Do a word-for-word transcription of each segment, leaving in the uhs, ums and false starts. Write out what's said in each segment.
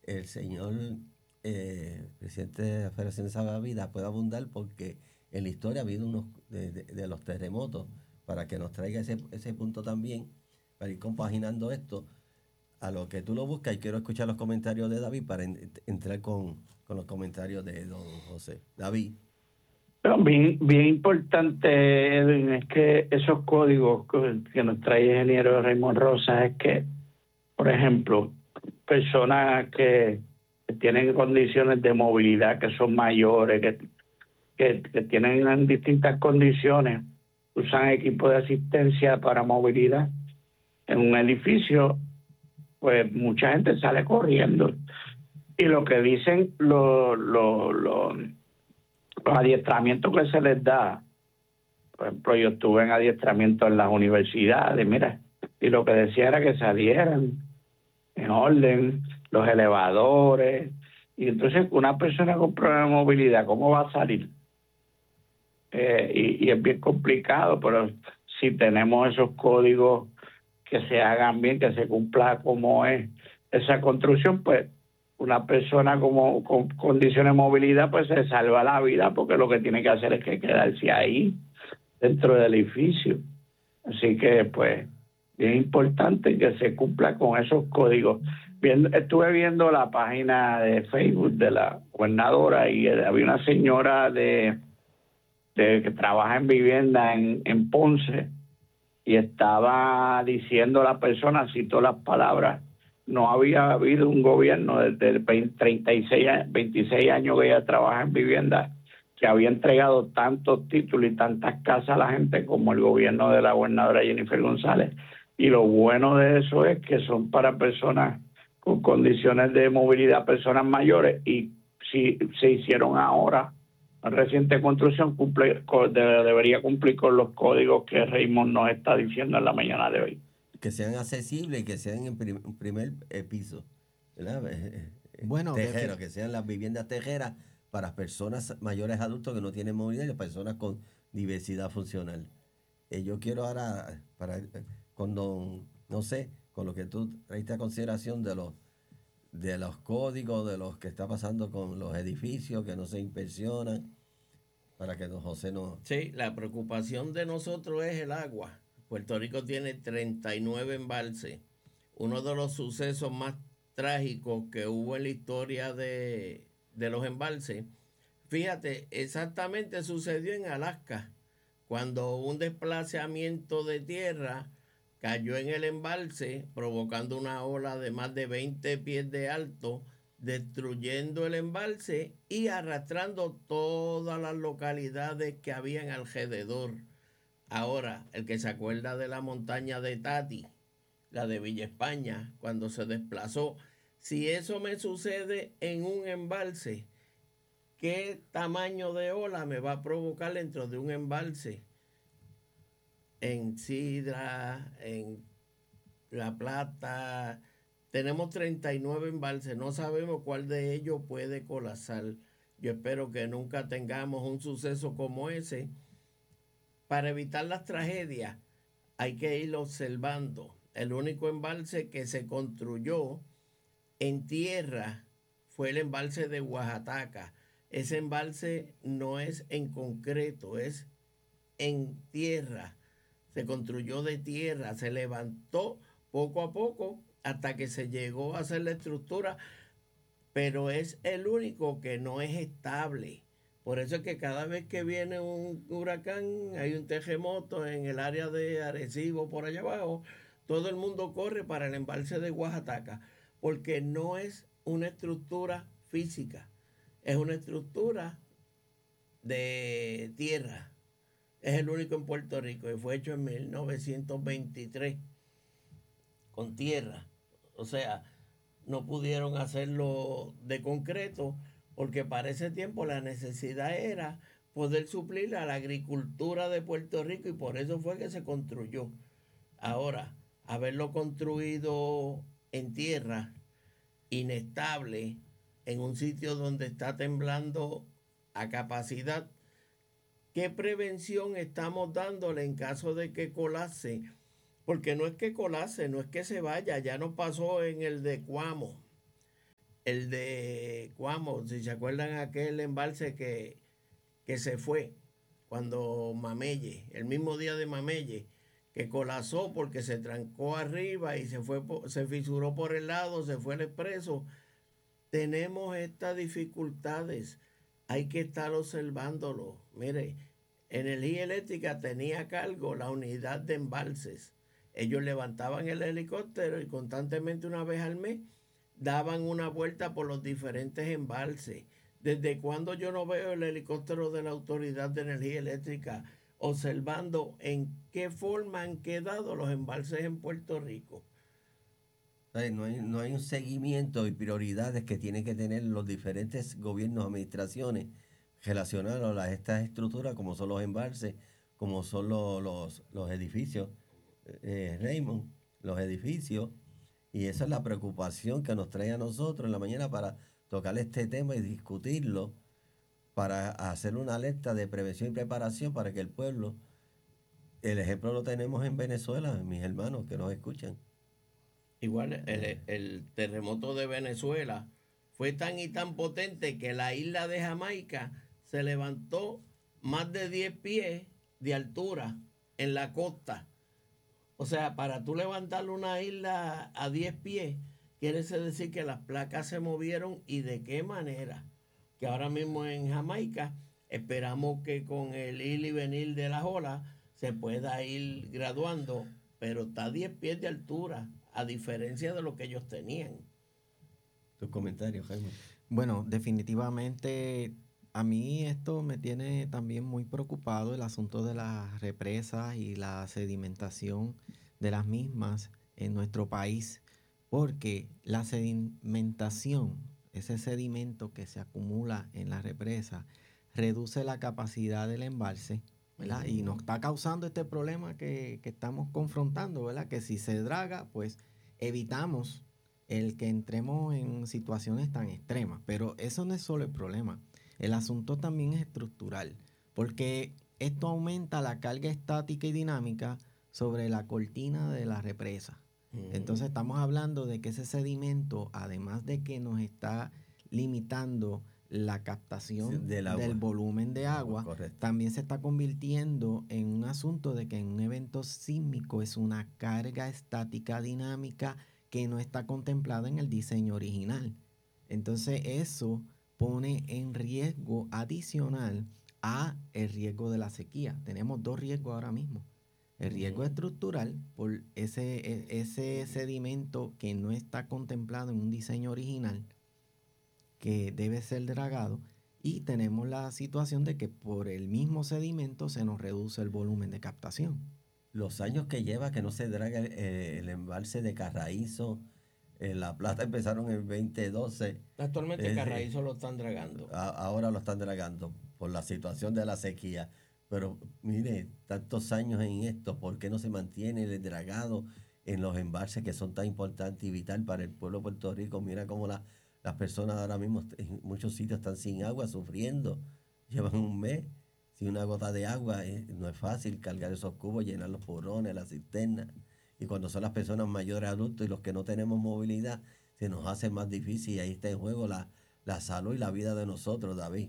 el señor eh, presidente de la Federación de Salvavidas pueda abundar, porque en la historia ha habido unos de, de- de los terremotos, para que nos traiga ese, ese punto también, para ir compaginando esto a lo que tú lo buscas. Y quiero escuchar los comentarios de David para en- entrar con, con los comentarios de don José. David. Pero bien, bien importante, Edwin, es que esos códigos que, que nos trae el ingeniero Raymond Rosa es que, por ejemplo, personas que, que tienen condiciones de movilidad, que son mayores, que, que, que tienen distintas condiciones, usan equipos de asistencia para movilidad en un edificio, pues mucha gente sale corriendo. Y lo que dicen los, los, los, los adiestramientos que se les da, por ejemplo, yo estuve en adiestramiento en las universidades, mira, y lo que decía era que salieran en orden los elevadores, y entonces una persona con problemas de movilidad, ¿cómo va a salir? Eh, y, y es bien complicado, pero si tenemos esos códigos que se hagan bien, que se cumpla como es esa construcción, pues una persona como con condiciones de movilidad pues se salva la vida, porque lo que tiene que hacer es que quedarse ahí dentro del edificio. Así que pues es importante que se cumpla con esos códigos. Bien, estuve viendo la página de Facebook de la gobernadora y había una señora de, de que trabaja en vivienda en, en Ponce, y estaba diciendo la persona, citó las palabras: no había habido un gobierno desde el veinte, treinta y seis, veintiséis años que ella trabaja en vivienda, que había entregado tantos títulos y tantas casas a la gente como el gobierno de la gobernadora Jennifer González. Y lo bueno de eso es que son para personas con condiciones de movilidad, personas mayores, y si se hicieron ahora reciente construcción, cumple, debería cumplir con los códigos que Raymond nos está diciendo en la mañana de hoy. Que sean accesibles y que sean en prim- primer eh, piso, ¿verdad? Eh, eh, Bueno, que, tejeros, que- que sean las viviendas tejeras para personas mayores adultos que no tienen movilidad y personas con diversidad funcional. Eh, yo quiero ahora, para, eh, con don, no sé, con lo que tú traiste a consideración de los, de los códigos, de los que está pasando con los edificios que no se inspeccionan, para que don José no... Sí, la preocupación de nosotros es el agua. Puerto Rico tiene treinta y nueve embalses. Uno de los sucesos más trágicos que hubo en la historia de, de los embalses, fíjate, exactamente sucedió en Alaska, cuando un desplazamiento de tierra cayó en el embalse, provocando una ola de más de veinte pies de alto, destruyendo el embalse y arrastrando todas las localidades que habían alrededor. Ahora, el que se acuerda de la montaña de Tati, la de Villa España, cuando se desplazó, si eso me sucede en un embalse, ¿qué tamaño de ola me va a provocar dentro de un embalse? En Sidra, en La Plata, tenemos treinta y nueve embalses, no sabemos cuál de ellos puede colapsar. Yo espero que nunca tengamos un suceso como ese. Para evitar las tragedias hay que ir observando. El único embalse que se construyó en tierra fue el embalse de Oaxaca. Ese embalse no es en concreto, es en tierra. Se construyó de tierra, se levantó poco a poco hasta que se llegó a hacer la estructura, pero es el único que no es estable. Por eso es que cada vez que viene un huracán, hay un terremoto en el área de Arecibo, por allá abajo, todo el mundo corre para el embalse de Oaxaca, porque no es una estructura física, es una estructura de tierra. Es el único en Puerto Rico y fue hecho en mil novecientos veintitrés con tierra. O sea, no pudieron hacerlo de concreto porque para ese tiempo la necesidad era poder suplir a la agricultura de Puerto Rico y por eso fue que se construyó. Ahora, haberlo construido en tierra, inestable, en un sitio donde está temblando a capacidad, ¿qué prevención estamos dándole en caso de que colapse? Porque no es que colapse, no es que se vaya, ya nos pasó en el de Cuamo. el de Cuamo, si se acuerdan aquel embalse que, que se fue cuando Mamelle, el mismo día de Mamelle, que colapsó porque se trancó arriba y se fue, se fisuró por el lado, se fue el expreso. Tenemos estas dificultades, hay que estar observándolo. Mire, Energía Eléctrica tenía a cargo la unidad de embalses. Ellos levantaban el helicóptero y constantemente, una vez al mes, daban una vuelta por los diferentes embalses. ¿Desde cuando yo no veo el helicóptero de la Autoridad de Energía Eléctrica observando en qué forma han quedado los embalses en Puerto Rico? No hay, no hay un seguimiento y prioridades que tienen que tener los diferentes gobiernos, administraciones relacionadas a estas estructuras, como son los embalses, como son los, los, los edificios, eh, Raymond, los edificios. Y esa es la preocupación que nos trae a nosotros en la mañana para tocar este tema y discutirlo, para hacer una alerta de prevención y preparación para que el pueblo, el ejemplo lo tenemos en Venezuela, mis hermanos que nos escuchan. Igual el, el terremoto de Venezuela fue tan y tan potente que la isla de Jamaica se levantó más de diez pies de altura en la costa. O sea, para tú levantar una isla a diez pies, quiere decir que las placas se movieron, y de qué manera. Que ahora mismo en Jamaica esperamos que con el ir y venir de las olas se pueda ir graduando, pero está a diez pies de altura, a diferencia de lo que ellos tenían. ¿Tus comentarios, Jaime? Bueno, definitivamente a mí esto me tiene también muy preocupado, el asunto de las represas y la sedimentación de las mismas en nuestro país, porque la sedimentación, ese sedimento que se acumula en la represa, reduce la capacidad del embalse, ¿verdad? Y nos está causando este problema que, que estamos confrontando, ¿verdad? Que si se draga, pues evitamos el que entremos en situaciones tan extremas. Pero eso no es solo el problema. El asunto también es estructural, porque esto aumenta la carga estática y dinámica sobre la cortina de la represa. Entonces estamos hablando de que ese sedimento, además de que nos está limitando la captación sí, del, del volumen de agua, agua también se está convirtiendo en un asunto de que en un evento sísmico es una carga estática dinámica que no está contemplada en el diseño original. Entonces eso pone en riesgo adicional a el riesgo de la sequía. Tenemos dos riesgos ahora mismo. El riesgo estructural por ese, ese sedimento que no está contemplado en un diseño original, que debe ser dragado, y tenemos la situación de que por el mismo sedimento se nos reduce el volumen de captación. Los años que lleva que no se draga el, el embalse de Carraízo, en La Plata empezaron en veinte doce. Actualmente eh, Carraízo lo están dragando. A, ahora lo están dragando por la situación de la sequía. Pero mire, tantos años en esto, ¿por qué no se mantiene el dragado en los embalses que son tan importantes y vital para el pueblo de Puerto Rico? Mira cómo la, las personas ahora mismo en muchos sitios están sin agua, sufriendo. Llevan un mes sin una gota de agua. Eh, no es fácil cargar esos cubos, llenar los porrones, las cisternas. Y cuando son las personas mayores, adultos y los que no tenemos movilidad, se nos hace más difícil. Y ahí está en juego la, la salud y la vida de nosotros, David.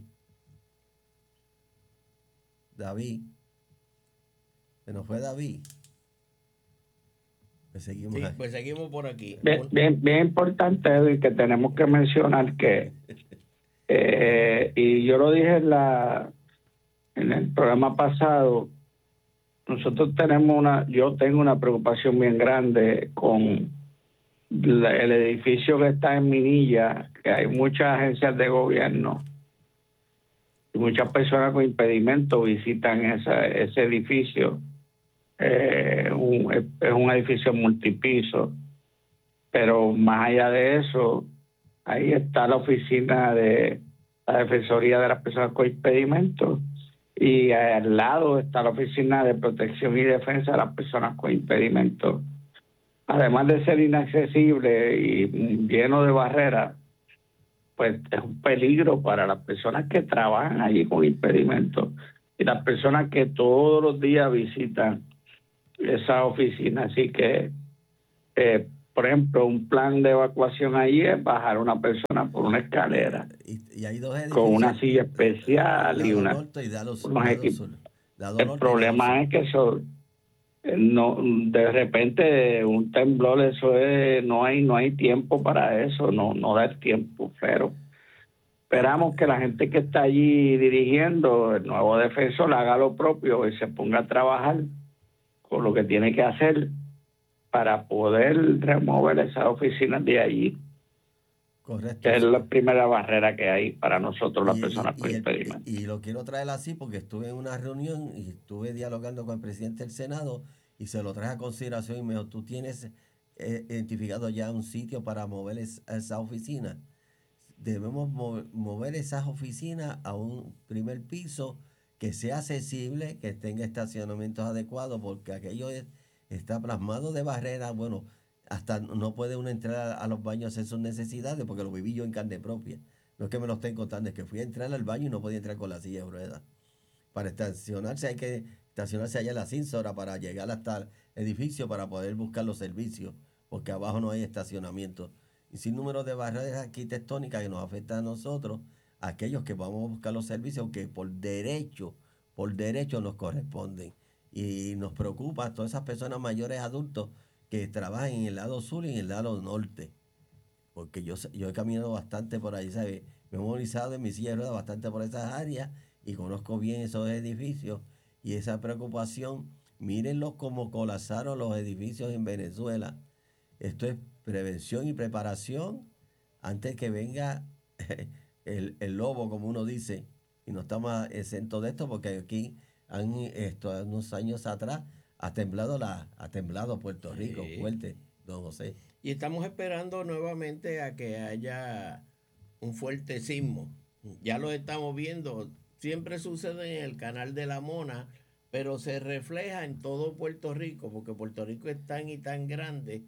David. Se nos fue David. Pues seguimos, sí, pues seguimos por aquí. Bien, bien, bien importante, Edwin, que tenemos que mencionar que, eh, y yo lo dije en, la, en el programa pasado, nosotros tenemos una, yo tengo una preocupación bien grande con la, el edificio que está en Minilla, que hay muchas agencias de gobierno y muchas personas con impedimento visitan esa, ese edificio. Eh, un, es un edificio multipiso, pero más allá de eso, ahí está la oficina de la Defensoría de las Personas con Impedimentos, y al lado está la Oficina de Protección y Defensa de las Personas con Impedimentos. Además de ser inaccesible y lleno de barreras, pues es un peligro para las personas que trabajan allí con impedimentos y las personas que todos los días visitan esa oficina. Así que eh, por ejemplo, un plan de evacuación ahí es bajar a una persona por una escalera Y, y hay dos edificios. con una silla especial y lado una, norte y lado, unos lado equipos. sur. Lado El norte y lado problema sur. es que eso, eh, no, de repente un temblor, eso es, no hay, no hay tiempo para eso, no, no da el tiempo, pero esperamos que la gente que está allí dirigiendo, el nuevo defensor, haga lo propio y se ponga a trabajar con lo que tiene que hacer para poder remover esas oficinas de allí, Correcto. que es la primera barrera que hay para nosotros, las Y, personas y, con y, el- impedimento. y lo quiero traer así porque estuve en una reunión y estuve dialogando con el presidente del Senado y se lo traje a consideración y me dijo, tú tienes eh, identificado ya un sitio para mover es- esa oficina. Debemos mo- mover esas oficinas a un primer piso que sea accesible, que tenga estacionamientos adecuados, porque aquello es- está plasmado de barreras. Bueno, hasta no puede uno entrar a, a los baños a hacer sus necesidades, porque lo viví yo en carne propia. No es que me lo estén contando, es que fui a entrar al baño y no podía entrar con la silla de ruedas. Para estacionarse hay que estacionarse allá en la Cínsora para llegar hasta el edificio para poder buscar los servicios, porque abajo no hay estacionamiento. Y sin número de barreras arquitectónicas que nos afectan a nosotros, aquellos que vamos a buscar los servicios que por derecho, por derecho nos corresponden. Y nos preocupa a todas esas personas mayores adultos que trabajan en el lado sur y en el lado norte. Porque yo, sé- yo he caminado bastante por ahí, ¿sabes? Me he movilizado en mi silla de ruedas bastante por esas áreas y conozco bien esos edificios y esa preocupación. Mírenlo como colapsaron los edificios en Venezuela. Esto es prevención y preparación antes que venga el, el lobo, como uno dice. Y no estamos exentos de esto porque aquí, han, esto, unos años atrás, ha temblado, la, ha temblado Puerto Rico Sí. fuerte, don José. Y estamos esperando nuevamente a que haya un fuerte sismo. Ya lo estamos viendo. Siempre sucede en el canal de la Mona, pero se refleja en todo Puerto Rico, porque Puerto Rico es tan y tan grande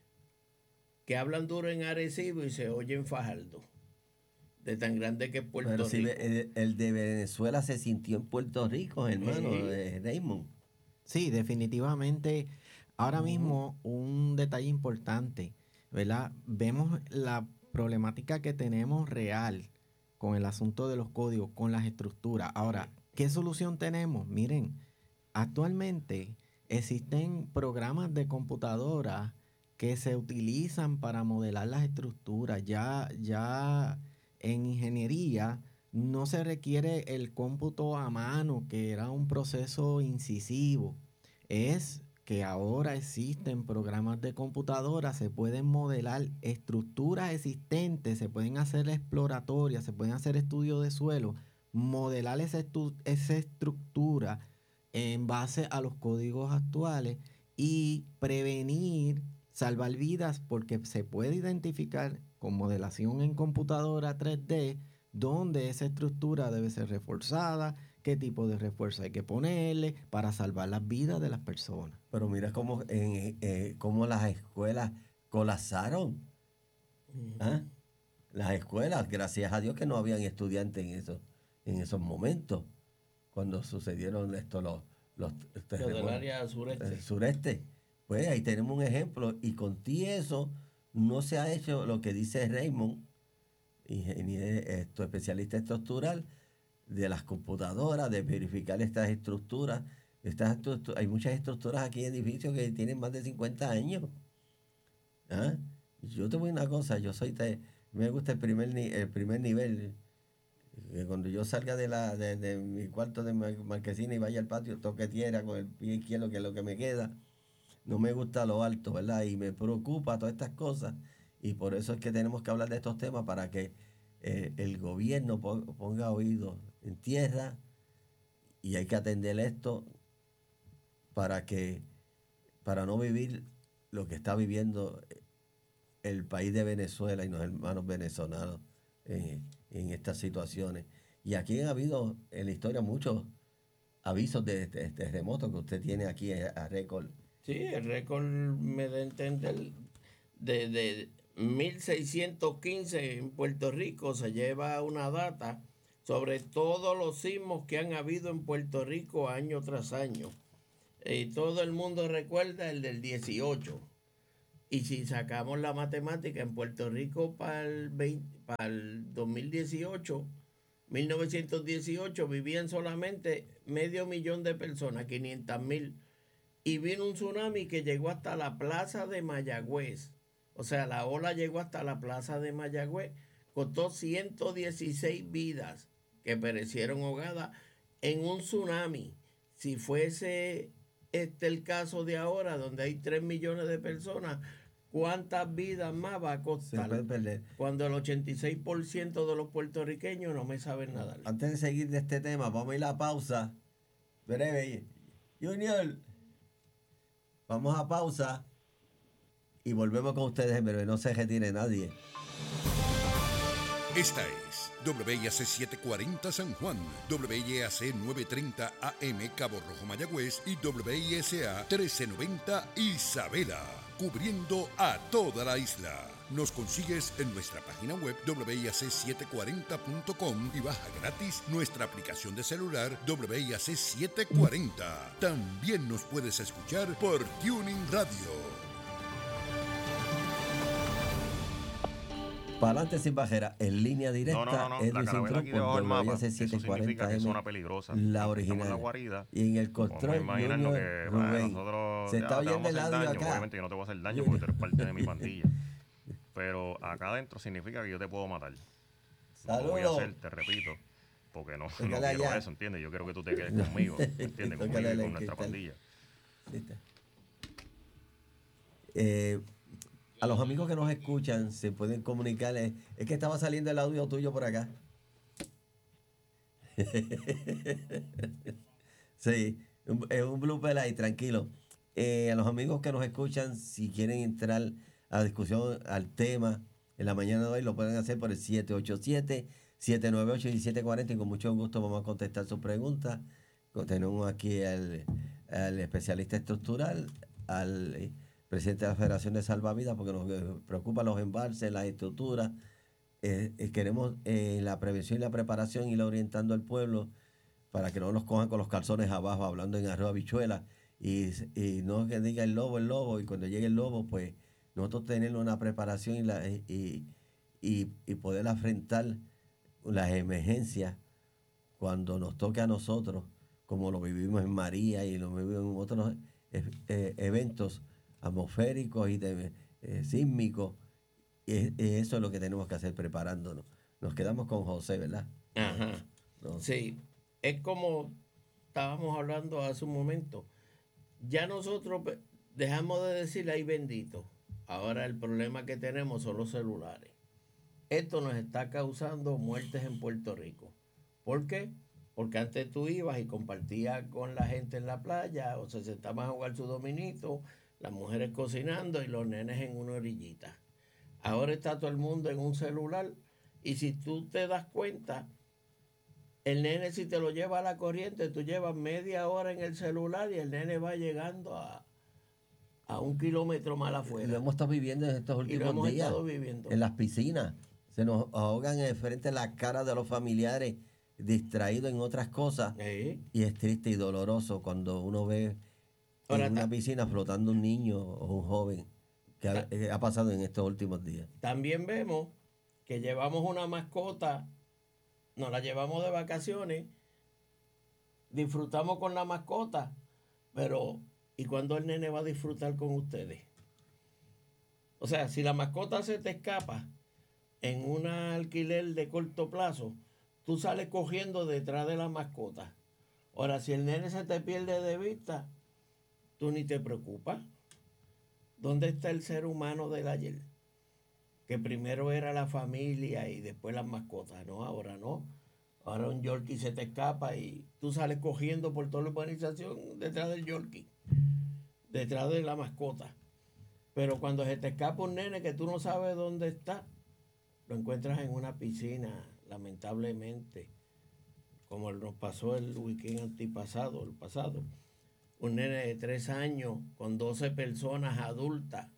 que hablan duro en Arecibo y se oye en Fajardo. De tan grande que es Puerto Pero si Rico. ve- el, el de Venezuela se sintió en Puerto Rico, hermano, Sí. eh, Raymond. Sí, definitivamente. Ahora Ujú. mismo un detalle importante, ¿verdad? Vemos la problemática que tenemos real con el asunto de los códigos, con las estructuras. Ahora, ¿qué solución tenemos? Miren, actualmente existen programas de computadora que se utilizan para modelar las estructuras. Ya, ya en ingeniería no se requiere el cómputo a mano, que era un proceso incisivo. Es que ahora existen programas de computadora, se pueden modelar estructuras existentes, se pueden hacer exploratorias, se pueden hacer estudios de suelo, modelar esa, estu- esa estructura en base a los códigos actuales y prevenir, salvar vidas, porque se puede identificar con modelación en computadora tres D dónde esa estructura debe ser reforzada, qué tipo de refuerzo hay que ponerle para salvar las vidas de las personas. Pero mira cómo, en, eh, cómo las escuelas colapsaron. ¿Ah? Las escuelas, gracias a Dios que no habían estudiantes en esos, en esos momentos, cuando sucedieron esto, los, los Lo del terremotos área sureste. del sureste. Pues ahí tenemos un ejemplo. Y con ti eso no se ha hecho lo que dice Raymond, ingeniero, esto, especialista estructural, de las computadoras, de verificar estas estructuras. Estas estructu- hay muchas estructuras aquí en edificios que tienen más de cincuenta años. ¿Ah? Yo te voy a una cosa, yo soy, te- me gusta el primer, ni- el primer nivel. Que cuando yo salga de, la, de, de mi cuarto de mar- marquesina y vaya al patio, toque tierra con el pie izquierdo, que es lo que me queda. No me gusta lo alto, ¿verdad? Y me preocupa todas estas cosas. Y por eso es que tenemos que hablar de estos temas para que eh, el gobierno pon- ponga oído en tierra y hay que atender esto para que para no vivir lo que está viviendo el país de Venezuela y los hermanos venezolanos en, en estas situaciones. Y aquí han habido en la historia muchos avisos de, de- de terremotos que usted tiene aquí a, a récord. Sí, el récord me da a entender de, de mil seiscientos quince en Puerto Rico se lleva una data sobre todos los sismos que han habido en Puerto Rico año tras año. Y todo el mundo recuerda el del dieciocho, Y si sacamos la matemática, en Puerto Rico para el, veinte, para el dos mil dieciocho, mil novecientos dieciocho, vivían solamente medio millón de personas, quinientas mil. Y vino un tsunami que llegó hasta la plaza de Mayagüez. O sea, la ola llegó hasta la plaza de Mayagüez. Costó ciento dieciséis vidas que perecieron ahogadas en un tsunami. Si fuese este el caso de ahora, donde hay tres millones de personas, ¿cuántas vidas más va a costar? Cuando el ochenta y seis por ciento de los puertorriqueños no me saben nadar. Antes de seguir de este tema, vamos a ir a la pausa. Breve. Junior, vamos a pausa y volvemos con ustedes en breve. No se retire nadie. Esta es W I A C setecientos cuarenta San Juan, W I A C novecientos treinta A M Cabo Rojo Mayagüez y W I S A trece noventa Isabela, cubriendo a toda la isla. Nos consigues en nuestra página web W I A C setecientos cuarenta punto com y baja gratis nuestra aplicación de celular W I A C setecientos cuarenta. También nos puedes escuchar por Tuning Radio. Para adelante sin bajera, en línea directa. No, no, no, no. Edwin La carabela aquí debajo del mapa, eso significa que es zona peligrosa. La original. Estamos en la guarida. Y en el control, Junior lo que, Rubén. bueno, nosotros se está oyendo el audio acá. Obviamente yo no te voy a hacer daño porque tú eres parte de mi pandilla. Pero acá adentro significa que yo te puedo matar. No lo voy a hacer, te repito, porque no, no quiero allá. Eso, ¿entiendes? Yo quiero que tú te quedes conmigo, ¿entiendes? Conmigo y con nuestra pandilla. Eh... A los amigos que nos escuchan, se pueden comunicar. Es que estaba saliendo el audio tuyo por acá. Sí, es un blooper ahí, tranquilo. Eh, a los amigos que nos escuchan, si quieren entrar a la discusión, al tema, en la mañana de hoy, lo pueden hacer por el siete ocho siete, siete nueve ocho, uno siete cuatro cero y con mucho gusto vamos a contestar sus preguntas. Tenemos aquí al, al especialista estructural, al presidente de la Federación de Salvavidas, porque nos preocupan los embalses, las estructuras. Eh, eh, queremos eh, la prevención y la preparación ir orientando al pueblo para que no nos cojan con los calzones abajo, hablando en arroz habichuela, y, y no que diga el lobo, el lobo, y cuando llegue el lobo, pues nosotros tener una preparación y, la, y, y, y poder afrontar las emergencias cuando nos toque a nosotros, como lo vivimos en María y lo vivimos en otros eh, eventos atmosféricos y de, eh, sísmicos. Y, y eso es lo que tenemos que hacer, preparándonos. Nos quedamos con José, ¿verdad? Ajá. No. Sí, es como estábamos hablando hace un momento. Ya nosotros dejamos de decir ay bendito. Ahora el problema que tenemos son los celulares. Esto nos está causando muertes en Puerto Rico. ¿Por qué? Porque antes tú ibas y compartías con la gente en la playa o se sentaban a jugar su dominito, las mujeres cocinando y los nenes en una orillita. Ahora está todo el mundo en un celular y si tú te das cuenta, el nene si te lo lleva a la corriente, tú llevas media hora en el celular y el nene va llegando a, a un kilómetro más afuera. Lo hemos estado viviendo en estos últimos y lo hemos días. Estado viviendo. En las piscinas. Se nos ahogan en frente de la cara de los familiares distraídos en otras cosas. ¿Sí? Y es triste y doloroso cuando uno ve Ahora, en una piscina flotando un niño o un joven que ha, eh, ha pasado en estos últimos días. También vemos que llevamos una mascota, nos la llevamos de vacaciones, disfrutamos con la mascota, pero ¿y cuándo el nene va a disfrutar con ustedes? O sea, si la mascota se te escapa en un alquiler de corto plazo, tú sales cogiendo detrás de la mascota. Ahora, si el nene se te pierde de vista, tú ni te preocupas. ¿Dónde está el ser humano del ayer? Que primero era la familia y después las mascotas. No, ahora no. Ahora un Yorkie se te escapa y tú sales cogiendo por toda la urbanización detrás del Yorkie, detrás de la mascota. Pero cuando se te escapa un nene que tú no sabes dónde está, lo encuentras en una piscina, lamentablemente, como nos pasó el weekend antipasado, el pasado. Un nene de tres años con doce personas adultas.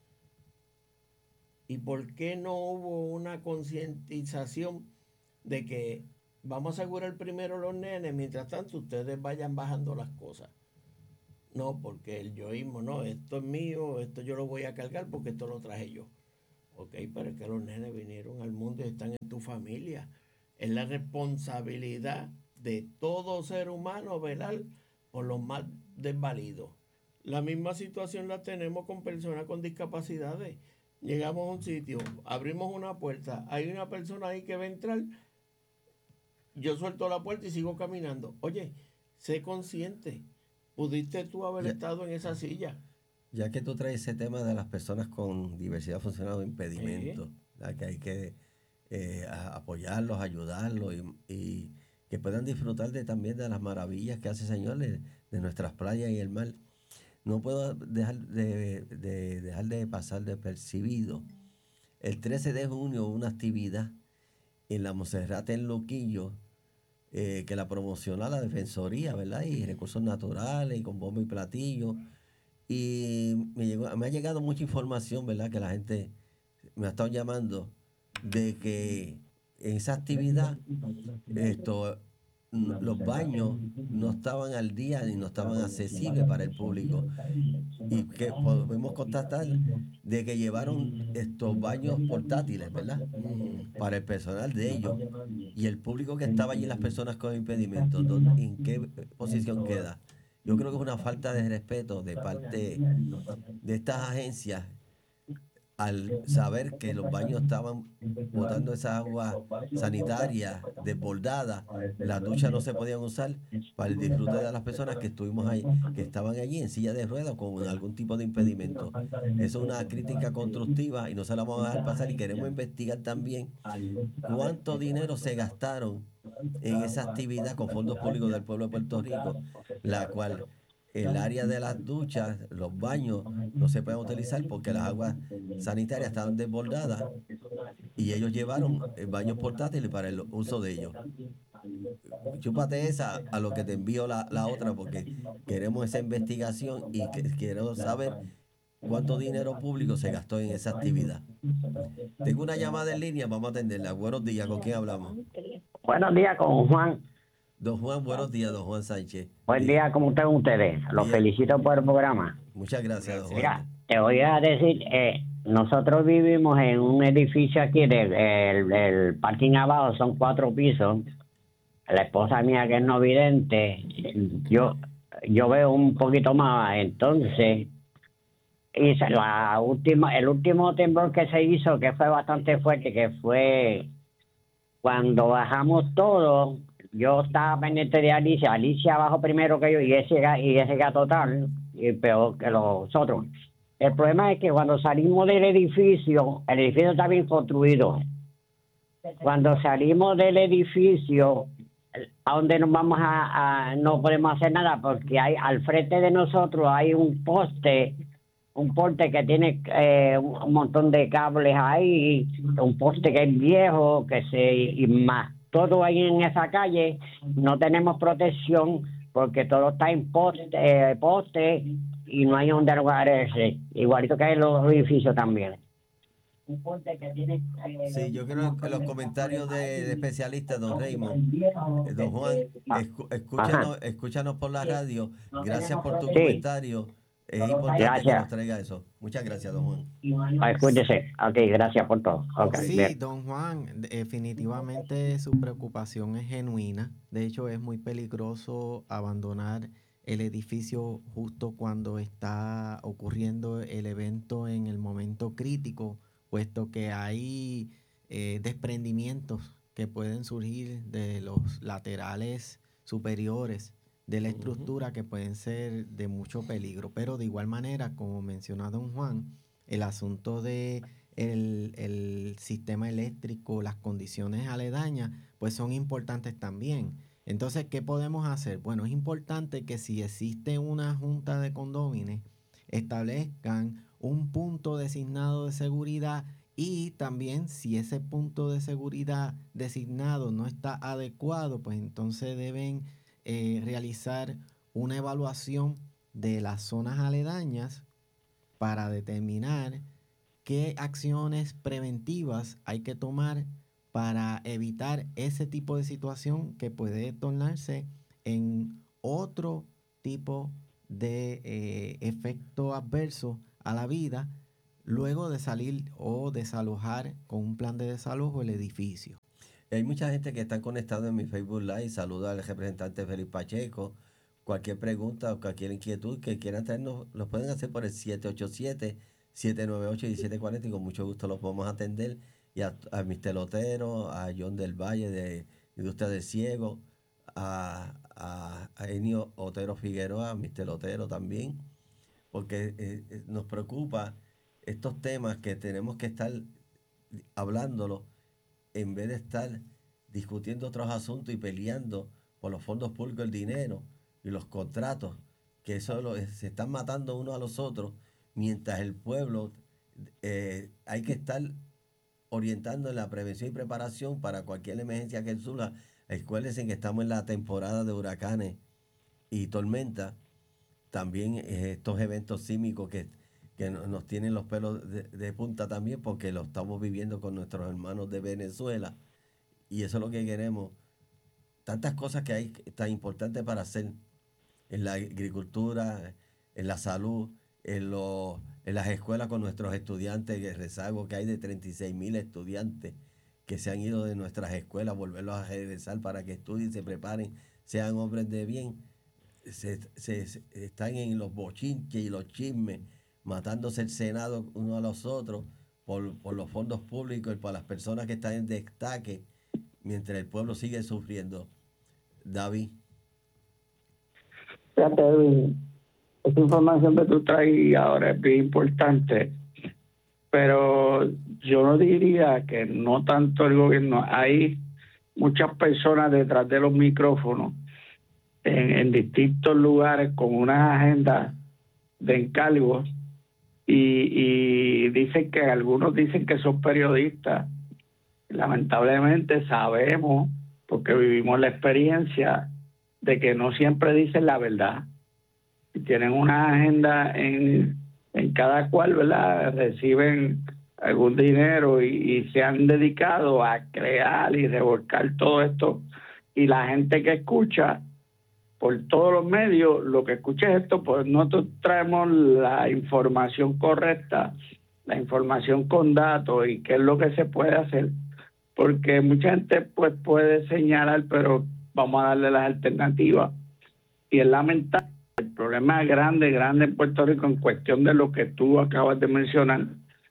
¿Y por qué no hubo una concientización de que vamos a asegurar primero los nenes, mientras tanto ustedes vayan bajando las cosas? No, porque el yoísmo, no, esto es mío, esto yo lo voy a cargar porque esto lo traje yo. Ok, pero es que los nenes vinieron al mundo y están en tu familia. Es la responsabilidad de todo ser humano velar por los más desvalidos. La misma situación la tenemos con personas con discapacidades. Llegamos a un sitio, abrimos una puerta, hay una persona ahí que va a entrar, yo suelto la puerta y sigo caminando. Oye, sé consciente, pudiste tú haber Ya, estado en esa silla. ya que tú traes ese tema de las personas con diversidad funcional o impedimentos, ¿verdad? Que hay que eh, a- apoyarlos, ayudarlos y, y que puedan disfrutar de, también de las maravillas que hace el Señor de, de nuestras playas y el mar. No puedo dejar de, de- dejar de pasar depercibido. El trece de junio hubo una actividad en la Monserrate en Loquillo, eh, que la promociona la Defensoría, ¿verdad? Y Recursos Naturales, y con bombo y platillo. Y me, llegó, me ha llegado mucha información, ¿verdad? Que la gente me ha estado llamando de que en esa actividad esto, n- los baños no estaban al día ni no estaban accesibles para el público. Y que podemos constatar de que llevaron estos baños portátiles, ¿verdad? Ujú. Para el personal de ellos. Y el público que estaba allí, las personas con impedimentos, ¿dónde- ¿en qué posición queda? Yo creo que es una falta de respeto de parte de estas agencias al saber que los baños estaban botando esa agua sanitaria desbordada, las duchas no se podían usar para el disfrute de las personas que estuvimos ahí, que estaban allí en silla de ruedas o con algún tipo de impedimento. Eso es una crítica constructiva y no se la vamos a dejar pasar y queremos investigar también cuánto dinero se gastaron en esa actividad con fondos públicos del pueblo de Puerto Rico, la cual el área de las duchas, los baños, no se pueden utilizar porque las aguas sanitarias estaban desbordadas y ellos llevaron eh, baños portátiles para el uso de ellos. Chúpate esa a lo que te envío la, la otra porque queremos esa investigación y que, quiero saber cuánto dinero público se gastó en esa actividad. Tengo una llamada en línea, vamos a atenderla. Buenos días, ¿con quién hablamos? Buenos días con Juan. Don Juan, buenos días, don Juan Sánchez. Buen Diga. día, ¿cómo están ustedes? Los Bien. felicito por el programa. Muchas gracias, don Gracias. Juan. Mira, te voy a decir, eh, nosotros vivimos en un edificio aquí, del el, el parking abajo son cuatro pisos. La esposa mía que es no vidente, yo, yo veo un poquito más, entonces, y se- la última, el último temblor que se hizo, que fue bastante fuerte, que fue cuando bajamos todo, yo estaba pendiente de Alicia, Alicia bajó primero que yo y ese, ga- y ese gato tal, y peor que los otros. El problema es que cuando salimos del edificio, el edificio está bien construido. Cuando salimos del edificio, a donde nos vamos a, a- no podemos hacer nada porque hay al frente de nosotros hay un poste, un poste que tiene eh, un, un montón de cables ahí, un poste que es viejo, que se y más todo ahí en esa calle no tenemos protección porque todo está en poste, eh, poste y no hay donde guardarse, igualito que en los edificios también. Un poste que tiene eh, Sí, yo creo que los comentarios de, de especialistas, don Raymond, eh, don Juan, escu- Ajá. escúchanos, escúchanos por la radio. Gracias por tu Sí, comentario. Es importante que nos gracias. traiga eso. Muchas gracias, don Juan. Ah, Escúchese. Ok, gracias por todo. Ok, Sí, bien. don Juan, definitivamente su preocupación es genuina. De hecho, es muy peligroso abandonar el edificio justo cuando está ocurriendo el evento en el momento crítico, puesto que hay eh, desprendimientos que pueden surgir de los laterales superiores de la estructura que pueden ser de mucho peligro. Pero de igual manera, como menciona don Juan, el asunto de el, el sistema eléctrico, las condiciones aledañas, pues son importantes también. Entonces, ¿qué podemos hacer? Bueno, es importante que si existe una junta de condóminos, establezcan un punto designado de seguridad y también si ese punto de seguridad designado no está adecuado, pues entonces deben eh, realizar una evaluación de las zonas aledañas para determinar qué acciones preventivas hay que tomar para evitar ese tipo de situación que puede tornarse en otro tipo de eh, efecto adverso a la vida luego de salir o desalojar con un plan de desalojo el edificio. Hay mucha gente que está conectada en mi Facebook Live. Saluda al representante Félix Pacheco. Cualquier pregunta o cualquier inquietud que quieran traernos, lo pueden hacer por el siete ocho siete, siete nueve ocho, uno siete cuatro cero y con mucho gusto los podemos atender. Y a, a mister Lotero, a John del Valle de Industria del Ciego, a, a, a Enio Otero Figueroa, a mister Lotero también, porque eh, nos preocupa estos temas que tenemos que estar hablándolo en vez de estar discutiendo otros asuntos y peleando por los fondos públicos, el dinero y los contratos, que eso lo, se están matando unos a los otros, mientras el pueblo eh, hay que estar orientando en la prevención y preparación para cualquier emergencia que surja. Recuérdense que estamos en la temporada de huracanes y tormentas, también eh, estos eventos sísmicos que, que nos tienen los pelos de, de punta también, porque lo estamos viviendo con nuestros hermanos de Venezuela, y eso es lo que queremos. Tantas cosas que hay tan importantes para hacer en la agricultura, en la salud, en, lo, en las escuelas con nuestros estudiantes, el rezago que hay de treinta y seis mil estudiantes que se han ido de nuestras escuelas, volverlos a regresar para que estudien, se preparen, sean hombres de bien. Se, se, se están en los bochinches y los chismes, matándose el Senado uno a los otros por, por los fondos públicos y por las personas que están en destaque, mientras el pueblo sigue sufriendo. David. Fíjate, Edwin, esta información que tú traes ahora es bien importante, pero yo no diría que no tanto el gobierno. Hay muchas personas detrás de los micrófonos en, en distintos lugares con una agenda de encargos y, y dicen que algunos dicen que son periodistas. Lamentablemente sabemos, porque vivimos la experiencia, de que no siempre dicen la verdad. Y tienen una agenda en, en cada cual, ¿verdad? Reciben algún dinero y, y se han dedicado a crear y revolcar todo esto. Y la gente que escucha por todos los medios, lo que escucha es esto, pues nosotros traemos la información correcta, la información con datos y qué es lo que se puede hacer. Porque mucha gente pues puede señalar, pero vamos a darle las alternativas. Y es lamentable. El problema grande, grande en Puerto Rico en cuestión de lo que tú acabas de mencionar,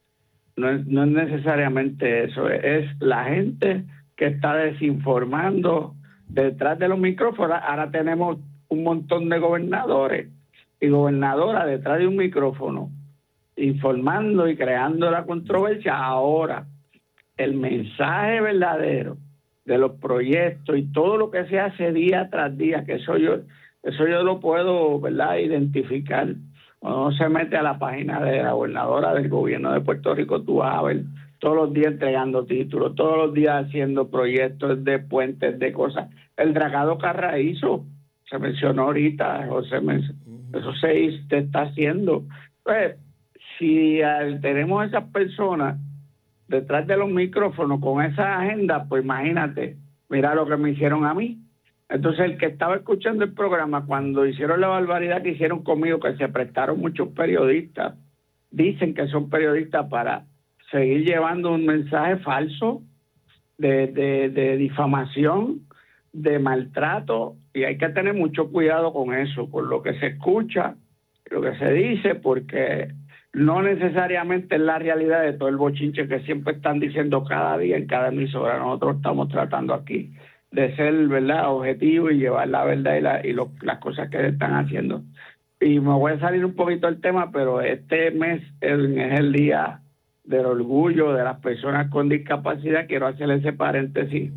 no es, no es necesariamente eso, es la gente que está desinformando detrás de los micrófonos. Ahora tenemos un montón de gobernadores y gobernadoras detrás de un micrófono, informando y creando la controversia. Ahora, el mensaje verdadero de los proyectos y todo lo que se hace día tras día, que eso yo eso yo lo puedo, ¿verdad?, identificar. Cuando uno se mete a la página de la gobernadora del gobierno de Puerto Rico, tú vas a ver todos los días entregando títulos, todos los días haciendo proyectos de puentes, de cosas. El dragado Carraízo, se mencionó ahorita, José, eso se, se está haciendo. Pues, si al, tenemos esas personas detrás de los micrófonos con esa agenda, pues imagínate, mira lo que me hicieron a mí. Entonces el que estaba escuchando el programa, cuando hicieron la barbaridad que hicieron conmigo, que se prestaron muchos periodistas, dicen que son periodistas para seguir llevando un mensaje falso de, de, de difamación, de maltrato, y hay que tener mucho cuidado con eso, con lo que se escucha, lo que se dice, porque no necesariamente es la realidad de todo el bochinche que siempre están diciendo cada día en cada emisora. Nosotros estamos tratando aquí de ser, ¿verdad?, objetivo y llevar la verdad y, la, y lo, las cosas que están haciendo. Y me voy a salir un poquito del tema, pero este mes es, es el día del orgullo de las personas con discapacidad. Quiero hacer ese paréntesis.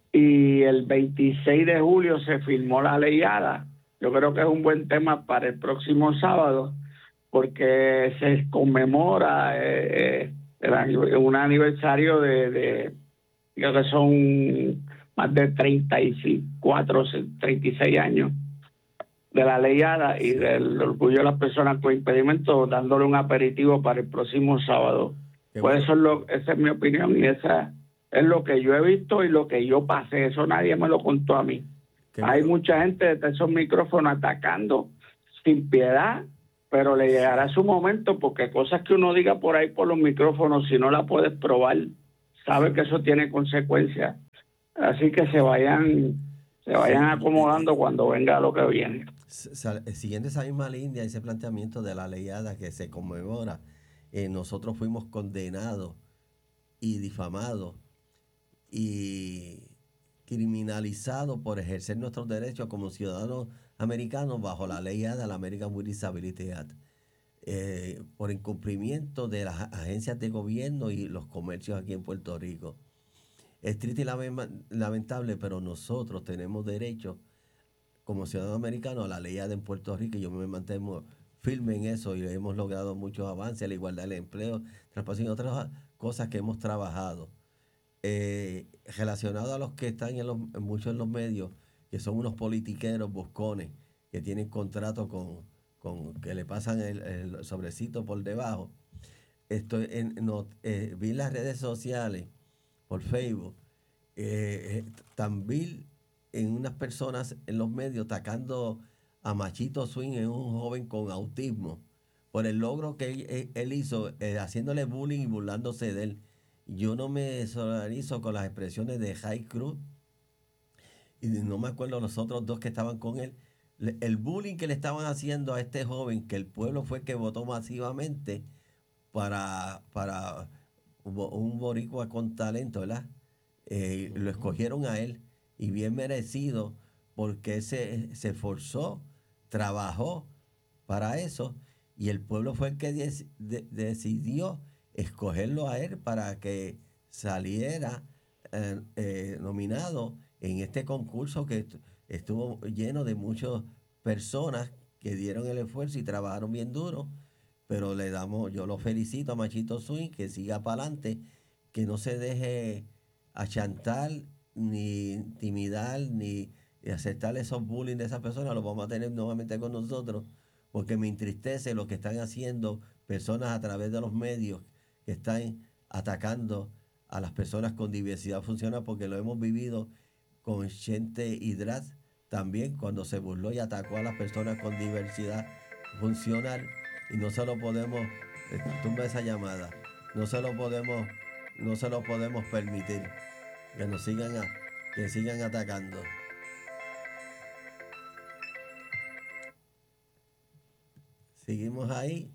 Y el veintiséis de julio se firmó la ley ADA. Yo creo que es un buen tema para el próximo sábado, porque se conmemora eh, el, un aniversario de, de, creo que son más de treinta y cuatro, treinta y seis años de la ley ADA y del orgullo de las personas con impedimento, dándole un aperitivo para el próximo sábado. Qué pues bueno. Eso es lo, esa es mi opinión y esa es lo que yo he visto y lo que yo pasé. Eso nadie me lo contó a mí. Qué Hay bueno. mucha gente desde esos micrófonos atacando sin piedad, pero le llegará su momento, porque cosas que uno diga por ahí por los micrófonos, si no la puedes probar, sabe que eso tiene consecuencias. Así que se vayan, se vayan acomodando cuando venga lo que viene. Siguiendo esa misma línea, ese planteamiento de la ley Ada que se conmemora, eh, nosotros fuimos condenados y difamados y criminalizados por ejercer nuestros derechos como ciudadanos americanos bajo la ley Ada, la American with Disability Act, eh, por incumplimiento de las agencias de gobierno y los comercios aquí en Puerto Rico. Es triste y lamentable, pero nosotros tenemos derecho como ciudadanos americanos a la ley Ada en Puerto Rico, y yo me mantengo firme en eso, y hemos logrado muchos avances, la igualdad del empleo, transparencia y otras cosas que hemos trabajado. Eh, relacionado a los que están en, los, en muchos de los medios, que son unos politiqueros buscones, que tienen contratos con, con que le pasan el, el sobrecito por debajo. Estoy en, no, eh, vi las redes sociales, por Facebook, eh, eh, también en unas personas en los medios atacando a Machito Swing, en un joven con autismo, por el logro que él, él hizo, eh, haciéndole bullying y burlándose de él. Yo no me solidarizo con las expresiones de Jai Cruz, y no me acuerdo los otros dos que estaban con él. El bullying que le estaban haciendo a este joven, que el pueblo fue que votó masivamente para, para un boricua con talento, ¿verdad? Eh, lo escogieron a él, y bien merecido, porque se, se esforzó, trabajó para eso, y el pueblo fue el que de, de, decidió escogerlo a él para que saliera eh, eh, nominado en este concurso que estuvo lleno de muchas personas que dieron el esfuerzo y trabajaron bien duro. Pero le damos, yo lo felicito a Machito Swing, que siga para adelante, que no se deje achantar, ni intimidar, ni aceptar esos bullying de esas personas. Los vamos a tener nuevamente con nosotros, porque me entristece lo que están haciendo personas a través de los medios, que están atacando a las personas con diversidad funcional, porque lo hemos vivido con Chente Hidrat también, cuando se burló y atacó a las personas con diversidad funcional. Y no se lo podemos, eh, tumba esa llamada, no se lo podemos, no se lo podemos permitir que nos sigan, a, que sigan atacando. Seguimos ahí,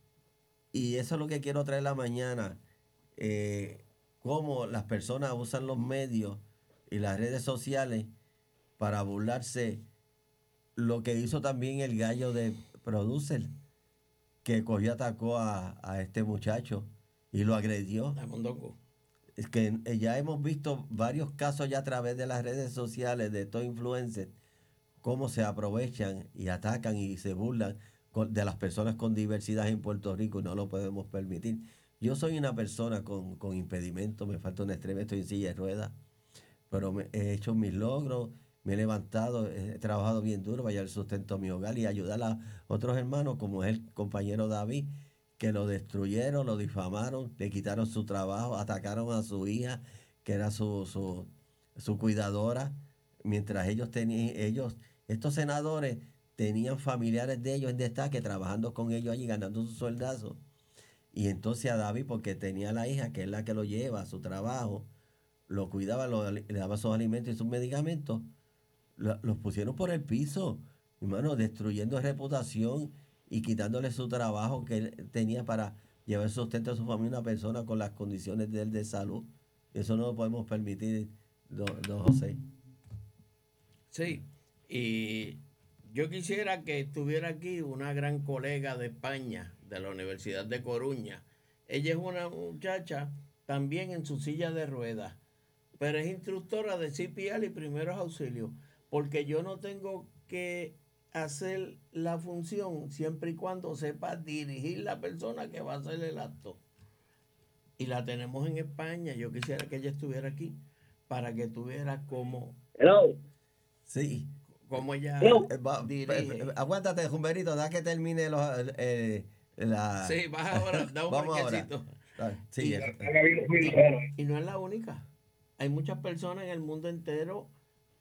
y eso es lo que quiero traer la mañana, eh, cómo las personas usan los medios y las redes sociales para burlarse. Lo que hizo también el gallo de Producer, que cogió y atacó a, a este muchacho y lo agredió. Es que ya hemos visto varios casos ya a través de las redes sociales de estos influencers, cómo se aprovechan y atacan y se burlan con, de las personas con diversidad en Puerto Rico, y no lo podemos permitir. Yo soy una persona con, con impedimento, me falta un extremo, estoy en silla de ruedas, pero me, he hecho mis logros, me he levantado, he trabajado bien duro para llevar el sustento a mi hogar y ayudar a otros hermanos, como es el compañero David, que lo destruyeron, lo difamaron, le quitaron su trabajo, atacaron a su hija, que era su, su, su cuidadora, mientras ellos tenían, ellos, estos senadores tenían familiares de ellos en destaque, trabajando con ellos allí, ganando su sueldazo. Y entonces a David, porque tenía la hija, que es la que lo lleva a su trabajo, lo cuidaba, lo, le daba sus alimentos y sus medicamentos, lo, los pusieron por el piso, hermano, destruyendo reputación y quitándole su trabajo que él tenía para llevar sustento a su familia, una persona con las condiciones de él de salud. Eso no lo podemos permitir, don, don José. Sí, y yo quisiera que estuviera aquí una gran colega de España, de la Universidad de Coruña. Ella es una muchacha también en su silla de ruedas, pero es instructora de C P R y primeros auxilios, porque yo no tengo que hacer la función siempre y cuando sepa dirigir la persona que va a hacer el acto. Y la tenemos en España. Yo quisiera que ella estuviera aquí para que tuviera cómo... Hello. Sí. Cómo ella Hello. Va, dirige. Aguántate, Humberito, da que termine los... Eh, la... Sí, vas ahora, da un marquecito. Sí, y, y, y no es la única. Hay muchas personas en el mundo entero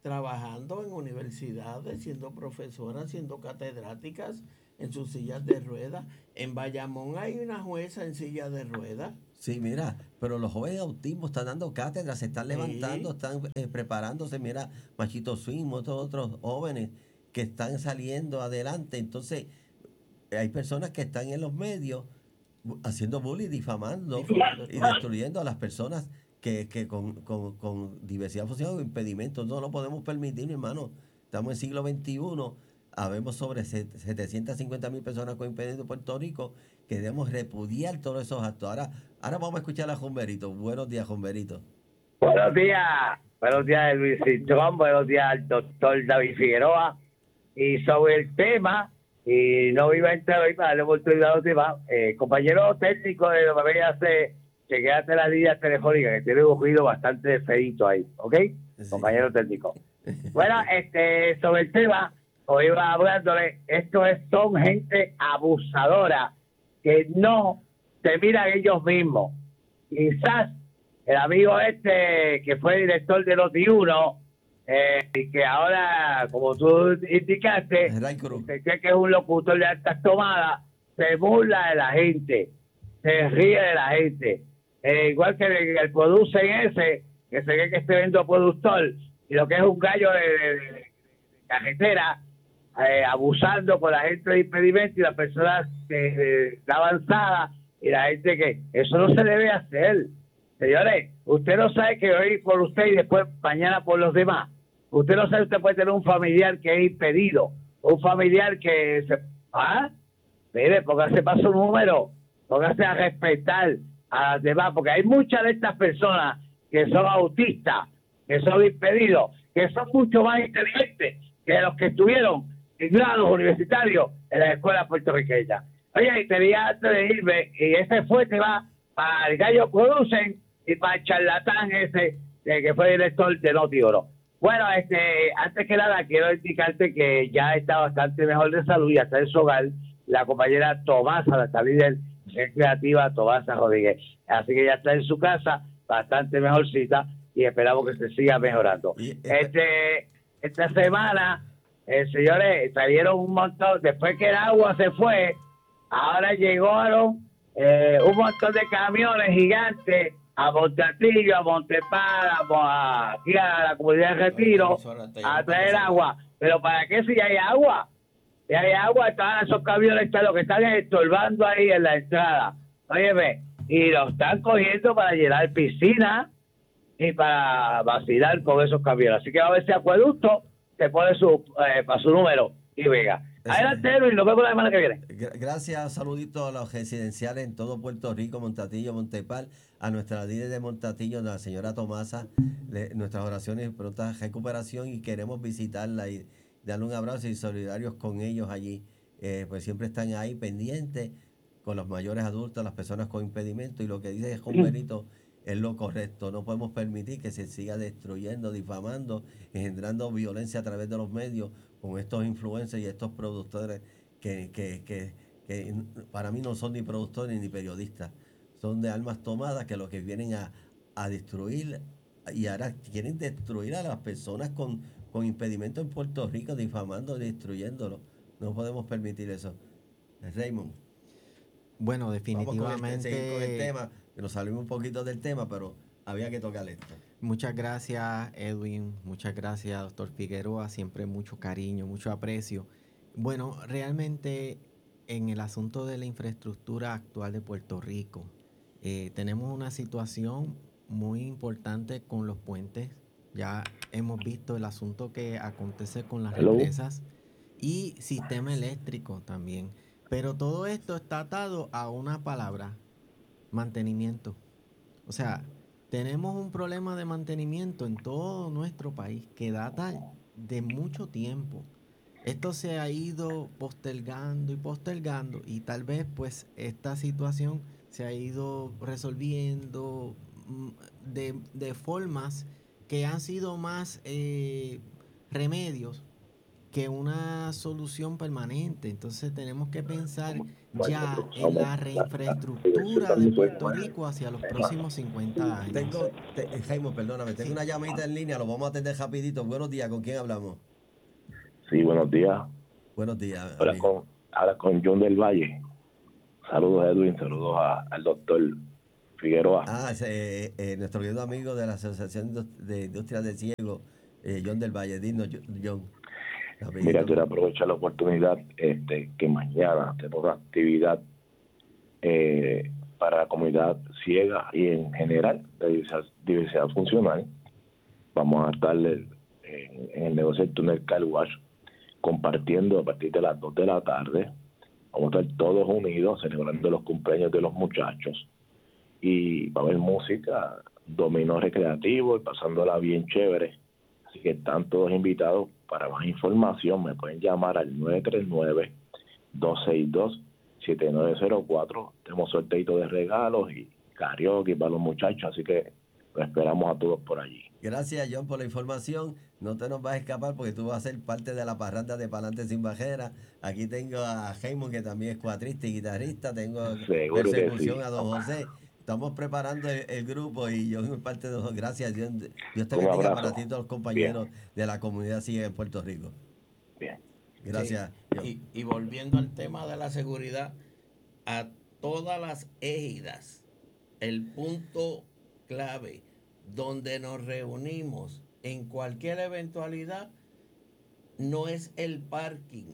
trabajando en universidades, siendo profesoras, siendo catedráticas en sus sillas de ruedas. En Bayamón hay una jueza en silla de ruedas. Sí, mira, pero los jóvenes autismo están dando cátedras, se están levantando, sí. están eh, preparándose. Mira, Machito Swing, otros otros jóvenes que están saliendo adelante. Entonces, hay personas que están en los medios haciendo bullying, difamando y destruyendo a las personas que, que con, con, con diversidad funcional o impedimentos. No lo podemos permitir, mi hermano. Estamos en siglo veintiuno, habemos sobre setecientas cincuenta mil personas con impedimentos en Puerto Rico, que debemos repudiar todos esos actos. Ahora, ahora vamos a escuchar a Jumberito. Buenos días, Jumberito. Buenos días, buenos días Luis Cintrón, buenos días al doctor David Figueroa. Y sobre el tema, y no iba a entrar hoy para darle oportunidad a los demás, eh, compañero técnico de lo que veía hace, chequeate la línea telefónica, que tiene un ruido bastante feito ahí, ¿ok? Sí. Compañero técnico. Bueno, este, sobre el tema, hoy iba hablándole, esto es, son gente abusadora que no se miran ellos mismos. Quizás el amigo este que fue director de Noti uno, eh, y que ahora, como tú indicaste, se cree que es un locutor de altas tomadas, se burla de la gente, se ríe de la gente. Eh, igual que el, el producen ese, que se cree que es tremendo productor, y lo que es un gallo de, de, de, de carretera, eh, abusando con la gente de impedimento y las personas de, de, de avanzada, y la gente que eso no se debe hacer. Señores, usted no sabe que hoy por usted y después mañana por los demás. Usted no sabe, usted puede tener un familiar que es impedido, un familiar que se... ¿Ah? Mire, póngase para su número, póngase a respetar a las demás, porque hay muchas de estas personas que son autistas, que son impedidos, que son mucho más inteligentes que los que estuvieron en grados universitarios en las escuelas puertorriqueñas. Oye, y tenía antes de irme, y ese fue que va para el gallo producen y para el charlatán ese eh, que fue director de Noti Oro. Bueno, este, antes que nada quiero indicarte que ya está bastante mejor de salud y está en su hogar la compañera Tomasa, la líder creativa Tomasa Rodríguez. Así que ya está en su casa, bastante mejorcita, y esperamos que se siga mejorando. Este, esta semana, eh, señores, salieron un montón, después que el agua se fue, ahora llegaron eh, un montón de camiones gigantes a Montatillo, a Montepar, a, aquí a la comunidad de Retiro, a traer agua. Pero ¿para qué si ya hay agua? Si hay agua, están esos camiones, están, lo que están estorbando ahí en la entrada. Óyeme, y lo están cogiendo para llenar piscinas y para vacilar con esos camiones. Así que va a ver ese acueducto, se pone su, eh, para su número y venga. Adelante, y nos vemos la semana que viene. Gracias, saluditos a los residenciales en todo Puerto Rico, Montatillo, Montepal, a nuestra líder de Montatillo, la señora Tomasa, le, nuestras oraciones y pronta recuperación, y queremos visitarla y darle un abrazo y solidarios con ellos allí. Eh, pues siempre están ahí pendientes con los mayores adultos, las personas con impedimento, y lo que dice Jumberito es lo correcto. No podemos permitir que se siga destruyendo, difamando, engendrando violencia a través de los medios con estos influencers y estos productores que, que, que, que para mí no son ni productores ni periodistas, son de almas tomadas que lo que vienen a, a destruir, y ahora quieren destruir a las personas con, con impedimento en Puerto Rico, difamando, destruyéndolo. No podemos permitir eso. Raymond. Bueno, definitivamente. Vamos con el, con el tema, que nos salimos un poquito del tema, pero había que tocar esto. Muchas gracias, Edwin. Muchas gracias, doctor Figueroa. Siempre mucho cariño, mucho aprecio. Bueno, realmente en el asunto de la infraestructura actual de Puerto Rico, eh, tenemos una situación muy importante con los puentes. Ya hemos visto el asunto que acontece con las Hello. represas y sistema eléctrico también. Pero todo esto está atado a una palabra: mantenimiento. O sea, tenemos un problema de mantenimiento en todo nuestro país que data de mucho tiempo. Esto se ha ido postergando y postergando, y tal vez pues esta situación se ha ido resolviendo de, de formas que han sido más eh, remedios que una solución permanente. Entonces tenemos que pensar ya en la reinfraestructura de Puerto Rico hacia los próximos cincuenta años. Tengo, te, Jaime, perdóname, tengo Sí. una llamadita en línea, lo vamos a atender rapidito. Buenos días, ¿con quién hablamos? Sí, buenos días. Buenos días, Ahora amigo. con, ahora con John del Valle. Saludos, Edwin, saludos a, al doctor Figueroa. Ah, ese, eh, nuestro querido amigo de la Asociación de Industrias de Ciego, eh, John del Valle. Dinos, John. Rapidito. Mira, quiero aprovechar la oportunidad este, que mañana tenemos una actividad eh, para la comunidad ciega y en general de diversidad, diversidad funcional. Vamos a estar en, en el negocio del túnel Car Wash compartiendo a partir de las dos de la tarde. Vamos a estar todos unidos celebrando los cumpleaños de los muchachos y va a haber música, dominó recreativo y pasándola bien chévere. Así que están todos invitados. Para más información me pueden llamar al nueve tres nueve, dos seis dos, siete nueve cero cuatro. Tenemos sorteito de regalos y karaoke para los muchachos, así que los esperamos a todos por allí. Gracias, John, por la información. No te nos vas a escapar porque tú vas a ser parte de la parranda de Palante Sin Bajera. Aquí tengo a Jaime, que también es cuatrista y guitarrista. Tengo Seguro persecución que sí. a don José. Estamos preparando el, el grupo y yo soy parte de los. Gracias, Dios, Dios te Un bendiga abrazo. para ti y todos los compañeros Bien. de la comunidad ciega en Puerto Rico. Bien. Gracias. Sí. Y, y volviendo al tema de la seguridad, a todas las égidas, el punto clave donde nos reunimos en cualquier eventualidad no es el parking,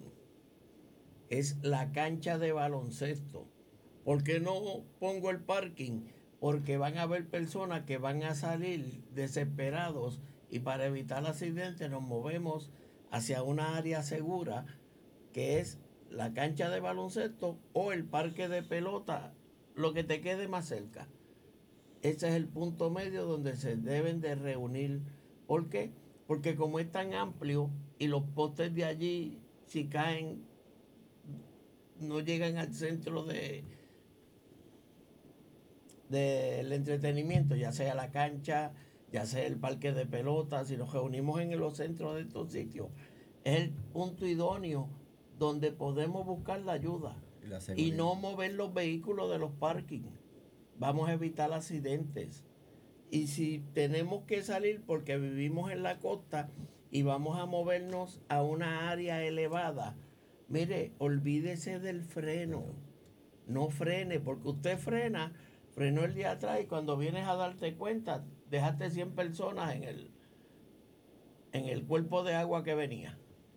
es la cancha de baloncesto. ¿Por qué no pongo el parking? Porque van a haber personas que van a salir desesperados y para evitar accidentes nos movemos hacia una área segura que es la cancha de baloncesto o el parque de pelota, lo que te quede más cerca. Ese es el punto medio donde se deben de reunir. ¿Por qué? Porque como es tan amplio y los postes de allí, si caen, no llegan al centro de del entretenimiento, ya sea la cancha, ya sea el parque de pelota, si nos reunimos en los centros de estos sitios, es el punto idóneo donde podemos buscar la ayuda y, y no mover los vehículos de los parkings. Vamos a evitar accidentes. Y si tenemos que salir porque vivimos en la costa y vamos a movernos a una área elevada, mire, olvídese del freno. No frene, porque usted frena, frenó el día atrás y cuando vienes a darte cuenta, dejaste cien personas en el, en el cuerpo de agua que venía.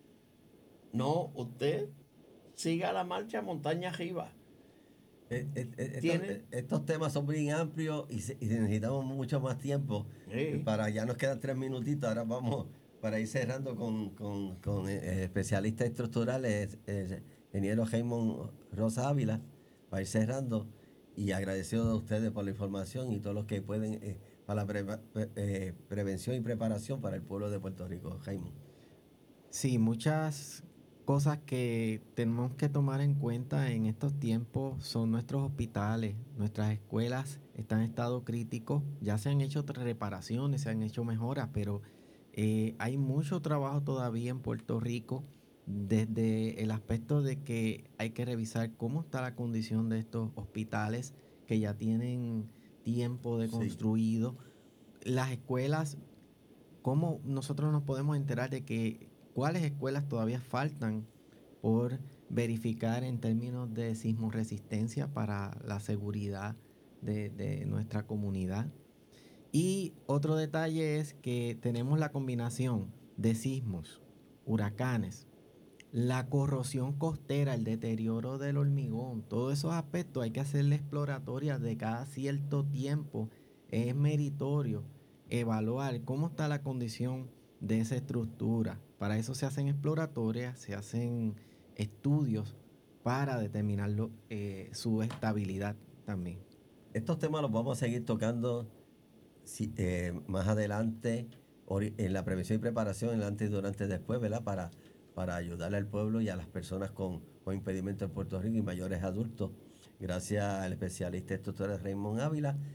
No, usted siga la marcha montaña arriba. Eh, eh, eh, estos, estos temas son bien amplios y, se, y necesitamos mucho más tiempo. Sí. Para ya nos quedan tres minutitos. Ahora vamos para ir cerrando con, con, con eh, especialistas estructurales, eh, ingeniero Jaime Rosa Ávila, para ir cerrando y agradecido a ustedes por la información y todos los que pueden eh, para la pre, eh, prevención y preparación para el pueblo de Puerto Rico. Jaime. Sí, muchas cosas que tenemos que tomar en cuenta en estos tiempos son nuestros hospitales, nuestras escuelas están en estado crítico, ya se han hecho reparaciones, se han hecho mejoras, pero eh, hay mucho trabajo todavía en Puerto Rico desde el aspecto de que hay que revisar cómo está la condición de estos hospitales que ya tienen tiempo de construido, sí. Las escuelas, cómo nosotros nos podemos enterar de que cuáles escuelas todavía faltan por verificar en términos de sismoresistencia para la seguridad de, de nuestra comunidad. Y otro detalle es que tenemos la combinación de sismos, huracanes, la corrosión costera, el deterioro del hormigón, todos esos aspectos hay que hacerle exploratoria de cada cierto tiempo. Es meritorio evaluar cómo está la condición de esa estructura. Para eso se hacen exploratorias, se hacen estudios para determinar lo, eh, su estabilidad también. Estos temas los vamos a seguir tocando si, eh, más adelante en la prevención y preparación, en el antes, durante y después, ¿verdad? Para, para ayudarle al pueblo y a las personas con, con impedimentos en Puerto Rico y mayores adultos. Gracias al especialista estructural Raymond Ávila.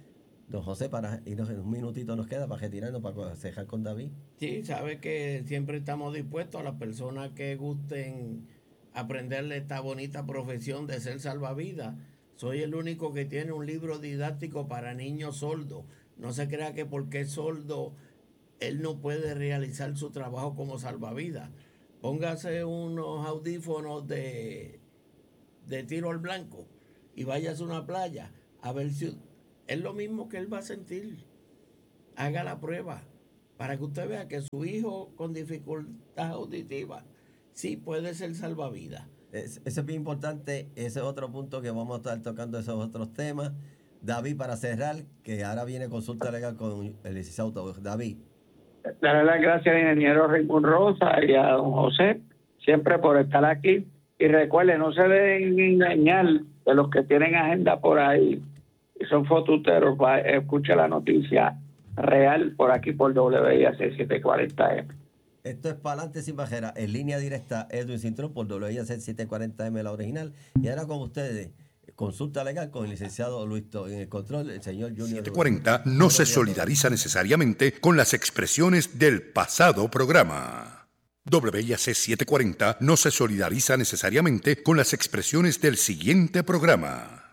Don José, para irnos en un minutito nos queda para retirarnos, para cejar con David. Sí, sabe que siempre estamos dispuestos a las personas que gusten aprenderle esta bonita profesión de ser salvavidas. Soy el único que tiene un libro didáctico para niños sordos. No se crea que porque es sordo él no puede realizar su trabajo como salvavidas. Póngase unos audífonos de, de tiro al blanco y váyase a una playa a ver si es lo mismo que él va a sentir. Haga la prueba para que usted vea que su hijo con dificultad auditiva sí puede ser salvavidas. Es, eso es bien importante. Ese es otro punto que vamos a estar tocando, esos otros temas. David, para cerrar, que ahora viene consulta legal con el licenciado David. Darle las gracias al ingeniero Raymond Rosa y a don José, siempre por estar aquí. Y recuerde, no se dejen engañar de los que tienen agenda por ahí y son fotuteros. Escuche la noticia real por aquí por W I A C setecientos cuarenta M. Esto es para adelante sin bajera, en línea directa, Edwin Cintrón por W I A C setecientos cuarenta M, la original. Y ahora con ustedes, consulta legal con el licenciado Luis Tous. En el control, el señor Junior. setecientos cuarenta no se solidariza necesariamente con las expresiones del pasado programa. W I A C setecientos cuarenta no se solidariza necesariamente con las expresiones del siguiente programa.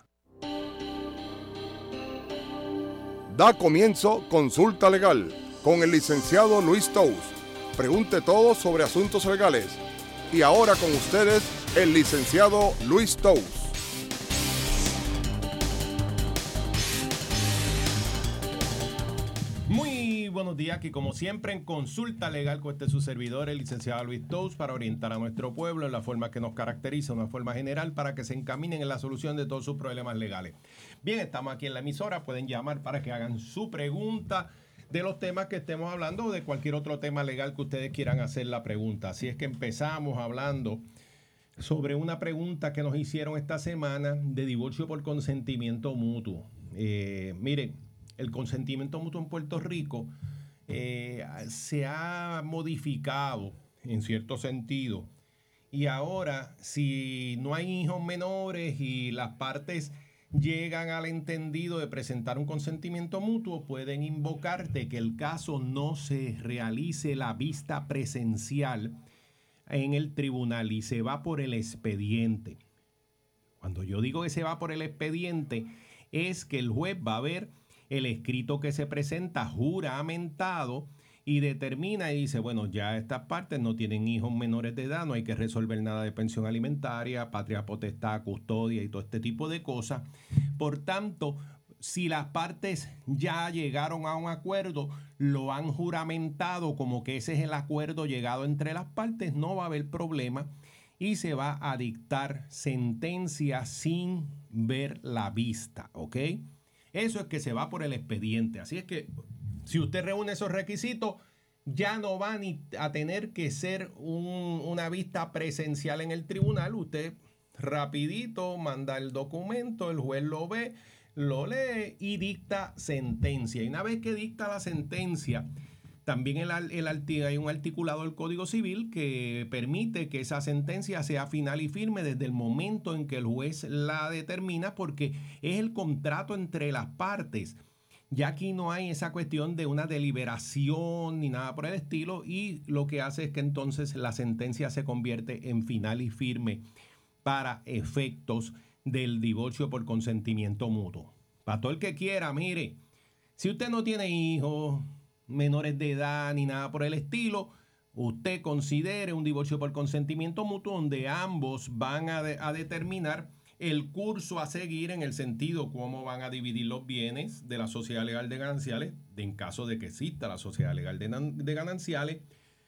Da comienzo Consulta Legal con el licenciado Luis Tous. Pregunte todo sobre asuntos legales. Y ahora con ustedes, el licenciado Luis Tous. Muy buenos días, aquí como siempre en Consulta Legal con este su servidor, el licenciado Luis Tous, para orientar a nuestro pueblo en la forma que nos caracteriza, una forma general, para que se encaminen en la solución de todos sus problemas legales. Bien, estamos aquí en la emisora, pueden llamar para que hagan su pregunta de los temas que estemos hablando o de cualquier otro tema legal que ustedes quieran hacer la pregunta. Así es que empezamos hablando sobre una pregunta que nos hicieron esta semana de divorcio por consentimiento mutuo. Eh, miren, el consentimiento mutuo en Puerto Rico eh, se ha modificado en cierto sentido. Y ahora, si no hay hijos menores y las partes llegan al entendido de presentar un consentimiento mutuo, pueden invocar de que el caso no se realice la vista presencial en el tribunal y se va por el expediente. Cuando yo digo que se va por el expediente, es que el juez va a ver el escrito que se presenta juramentado y determina y dice, bueno, ya estas partes no tienen hijos menores de edad, no hay que resolver nada de pensión alimentaria, patria potestad, custodia y todo este tipo de cosas. Por tanto, si las partes ya llegaron a un acuerdo, lo han juramentado como que ese es el acuerdo llegado entre las partes, no va a haber problema y se va a dictar sentencia sin ver la vista, ¿ok? Eso es que se va por el expediente. Así es que si usted reúne esos requisitos, ya no va ni a tener que ser un, una vista presencial en el tribunal. Usted rapidito manda el documento, el juez lo ve, lo lee y dicta sentencia. Y una vez que dicta la sentencia, también el, el, hay un articulado del Código Civil que permite que esa sentencia sea final y firme desde el momento en que el juez la determina, porque es el contrato entre las partes. Ya aquí no hay esa cuestión de una deliberación ni nada por el estilo, y lo que hace es que entonces la sentencia se convierte en final y firme para efectos del divorcio por consentimiento mutuo. Para todo el que quiera, mire, si usted no tiene hijos menores de edad ni nada por el estilo, usted considere un divorcio por consentimiento mutuo donde ambos van a, de, a determinar el curso a seguir en el sentido cómo van a dividir los bienes de la sociedad legal de gananciales, en caso de que exista la sociedad legal de, de gananciales,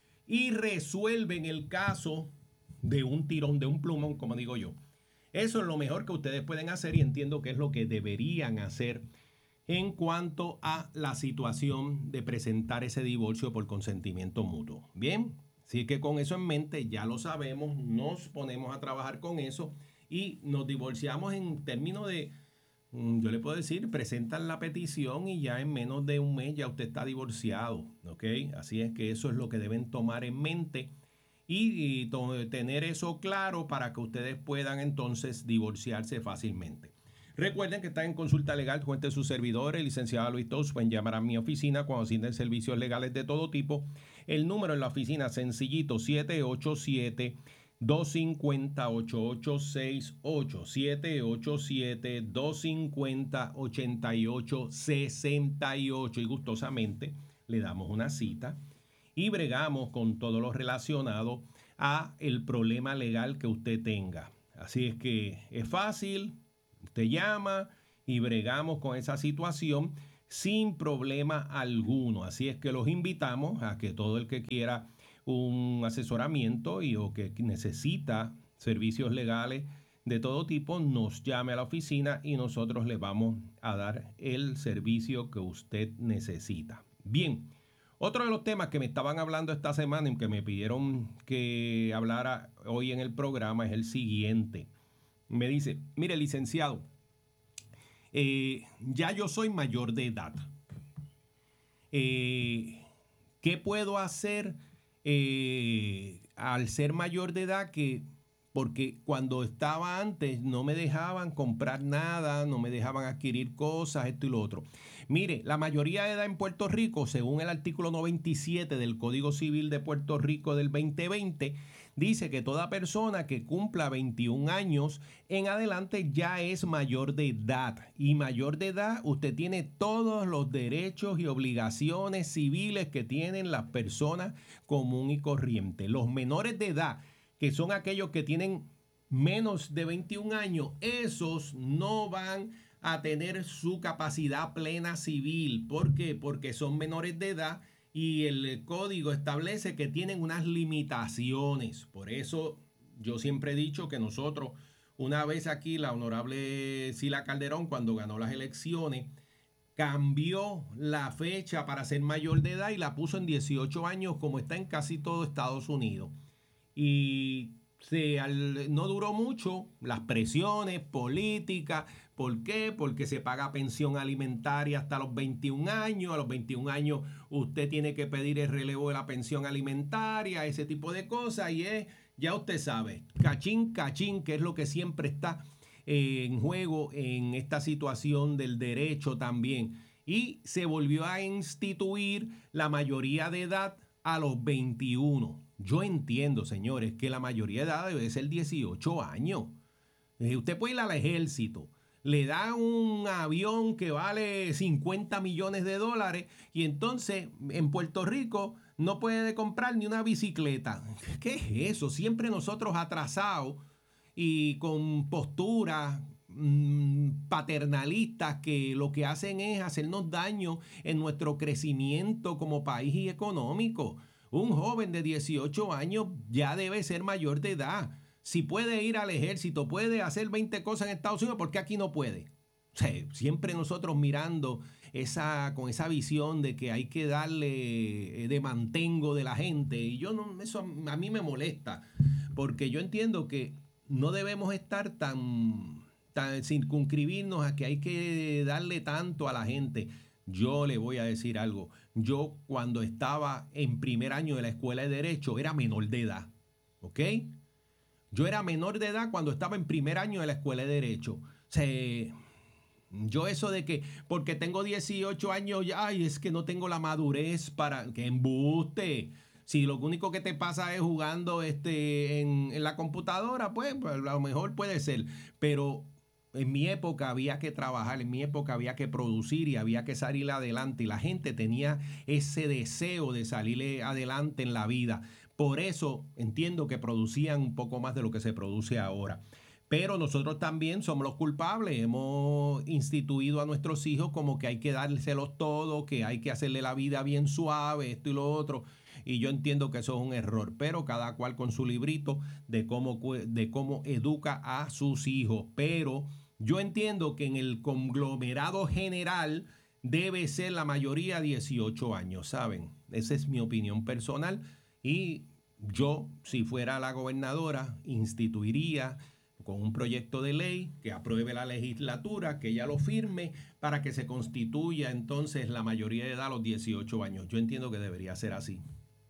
y resuelven el caso de un tirón, de un plumón, como digo yo. Eso es lo mejor que ustedes pueden hacer y entiendo que es lo que deberían hacer en cuanto a la situación de presentar ese divorcio por consentimiento mutuo. Bien, así que con eso en mente ya lo sabemos, nos ponemos a trabajar con eso y nos divorciamos en términos de, yo le puedo decir, presentan la petición y ya en menos de un mes ya usted está divorciado, ¿ok? Así es que eso es lo que deben tomar en mente y, y to- tener eso claro para que ustedes puedan entonces divorciarse fácilmente. Recuerden que están en consulta legal con este su servidor, el licenciado Luis Tous. Pueden llamar a mi oficina cuando necesiten servicios legales de todo tipo. El número en la oficina sencillito, siete ocho siete, dos cinco cero, ocho ocho seis ocho, siete ocho siete, dos cinco cero, ocho ocho seis ocho, y gustosamente le damos una cita y bregamos con todo lo relacionado a el problema legal que usted tenga. Así es que es fácil, usted llama y bregamos con esa situación sin problema alguno. Así es que los invitamos a que todo el que quiera un asesoramiento y o que necesita servicios legales de todo tipo, nos llame a la oficina y nosotros le vamos a dar el servicio que usted necesita. Bien, otro de los temas que me estaban hablando esta semana y que me pidieron que hablara hoy en el programa es el siguiente. Me dice, mire, licenciado, eh, ya yo soy mayor de edad. Eh, ¿Qué puedo hacer eh, al ser mayor de edad? Que porque cuando estaba antes no me dejaban comprar nada, no me dejaban adquirir cosas, esto y lo otro. Mire, la mayoría de edad en Puerto Rico, según el artículo noventa y siete del Código Civil de Puerto Rico del veinte veinte, dice que toda persona que cumpla veintiún años en adelante ya es mayor de edad. Y mayor de edad, usted tiene todos los derechos y obligaciones civiles que tienen las personas común y corriente. Los menores de edad, que son aquellos que tienen menos de veintiún años, esos no van a tener su capacidad plena civil. ¿Por qué? Porque son menores de edad y el código establece que tienen unas limitaciones. Por eso yo siempre he dicho que nosotros, una vez aquí la honorable Sila Calderón, cuando ganó las elecciones, cambió la fecha para ser mayor de edad y la puso en dieciocho años, como está en casi todo Estados Unidos. Y se, al, no duró mucho las presiones políticas. ¿Por qué? Porque se paga pensión alimentaria hasta los veintiún años. A los veintiún años usted tiene que pedir el relevo de la pensión alimentaria, ese tipo de cosas. Y es, ya usted sabe, cachín, cachín, que es lo que siempre está eh, en juego en esta situación del derecho también. Y se volvió a instituir la mayoría de edad a los veintiuno. Yo entiendo, señores, que la mayoría de edad debe ser dieciocho años. Eh, usted puede ir al ejército, le da un avión que vale cincuenta millones de dólares y entonces en Puerto Rico no puede comprar ni una bicicleta. ¿Qué es eso? Siempre nosotros atrasados y con posturas mmm, paternalistas que lo que hacen es hacernos daño en nuestro crecimiento como país y económico. Un joven de dieciocho años ya debe ser mayor de edad. Si puede ir al ejército, puede hacer veinte cosas en Estados Unidos, ¿por qué aquí no puede? O sea, siempre nosotros mirando esa, con esa visión de que hay que darle de mantengo de la gente. Y yo no, eso a mí me molesta, porque yo entiendo que no debemos estar tan, tan circunscribirnos a que hay que darle tanto a la gente. Yo le voy a decir algo. Yo cuando estaba en primer año de la escuela de Derecho era menor de edad. ¿Ok? Yo era menor de edad cuando estaba en primer año de la escuela de Derecho. O sea, yo eso de que porque tengo dieciocho años, ay, es que no tengo la madurez para... ¡Qué embuste! Si lo único que te pasa es jugando este, en, en la computadora, pues, pues a lo mejor puede ser. Pero en mi época había que trabajar, en mi época había que producir y había que salir adelante. Y la gente tenía ese deseo de salir adelante en la vida. Por eso entiendo que producían un poco más de lo que se produce ahora. Pero nosotros también somos los culpables. Hemos instituido a nuestros hijos como que hay que dárselos todo, que hay que hacerle la vida bien suave, esto y lo otro. Y yo entiendo que eso es un error. Pero cada cual con su librito de cómo, de cómo educa a sus hijos. Pero yo entiendo que en el conglomerado general debe ser la mayoría dieciocho años, ¿saben? Esa es mi opinión personal. Y yo, si fuera la gobernadora, instituiría con un proyecto de ley que apruebe la legislatura, que ella lo firme para que se constituya entonces la mayoría de edad a los dieciocho años. Yo entiendo que debería ser así.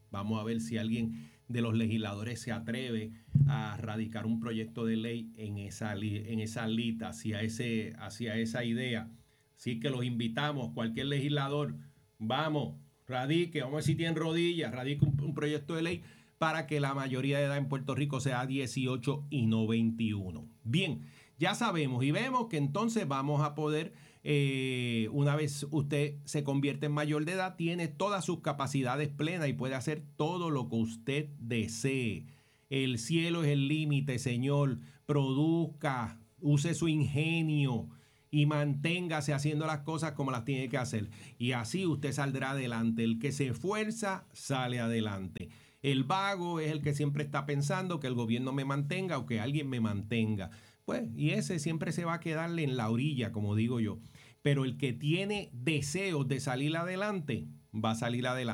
Vamos a ver si alguien de los legisladores se atreve a radicar un proyecto de ley en esa, en esa lista, hacia, ese, hacia esa idea. Así que los invitamos, cualquier legislador, vamos, radique, vamos a ver si tienen rodillas, radique un, un proyecto de ley para que la mayoría de edad en Puerto Rico sea dieciocho y no veintiuno. Bien, ya sabemos y vemos que entonces vamos a poder, eh, una vez usted se convierte en mayor de edad, tiene todas sus capacidades plenas y puede hacer todo lo que usted desee. El cielo es el límite, señor. Produzca, use su ingenio y manténgase haciendo las cosas como las tiene que hacer. Y así usted saldrá adelante. El que se esfuerza, sale adelante. El vago es el que siempre está pensando que el gobierno me mantenga o que alguien me mantenga. Pues, y ese siempre se va a quedarle en la orilla, como digo yo. Pero el que tiene deseos de salir adelante, va a salir adelante.